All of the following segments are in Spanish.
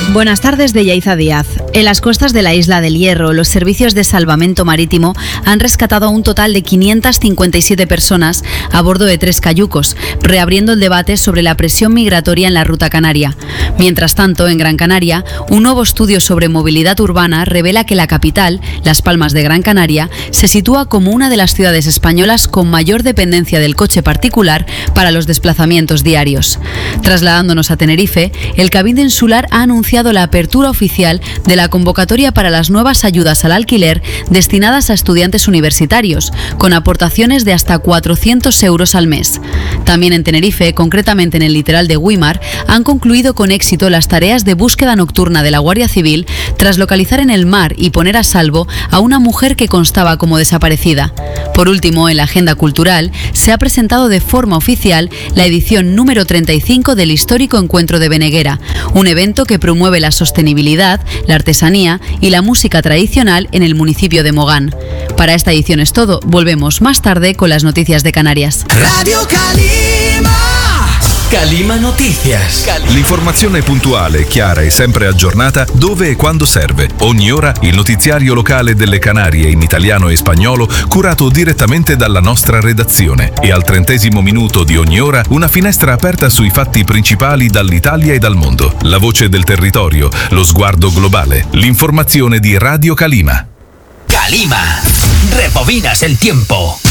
Buenas tardes, de Yaiza Díaz. En las costas de la isla del Hierro, los servicios de salvamento marítimo han rescatado a un total de 557 personas a bordo de 3 cayucos, reabriendo el debate sobre la presión migratoria en la ruta canaria. Mientras tanto, en Gran Canaria, un nuevo estudio sobre movilidad urbana revela que la capital, Las Palmas de Gran Canaria, se sitúa como una de las ciudades españolas con mayor dependencia del coche particular para los desplazamientos diarios. Trasladándonos a Tenerife, el Cabildo Insular ha anunciado la apertura oficial de la convocatoria para las nuevas ayudas al alquiler destinadas a estudiantes universitarios, con aportaciones de hasta 400 euros al mes. También en Tenerife, concretamente en el litoral de Güímar, han concluido con éxito las tareas de búsqueda nocturna de la Guardia Civil tras localizar en el mar y poner a salvo a una mujer que constaba como desaparecida. Por último, en la agenda cultural, se ha presentado de forma oficial la edición número 35 del histórico Encuentro de Beneguera, un evento que promueve la sostenibilidad, la artesanía y la música tradicional en el municipio de Mogán. Para esta edición es todo. Volvemos más tarde con las noticias de Canarias. Radio Calima. Calima Noticias. L'informazione puntuale, chiara e sempre aggiornata dove e quando serve. Ogni ora il notiziario locale delle Canarie in italiano e spagnolo curato direttamente dalla nostra redazione. E al 30° minuto di ogni ora una finestra aperta sui fatti principali dall'Italia e dal mondo. La voce del territorio, lo sguardo globale. L'informazione di Radio Calima. Calima. Rebobinas el tiempo.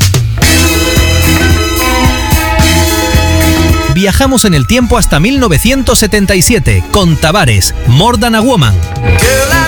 Viajamos en el tiempo hasta 1977 con Tavares, More Than a Woman.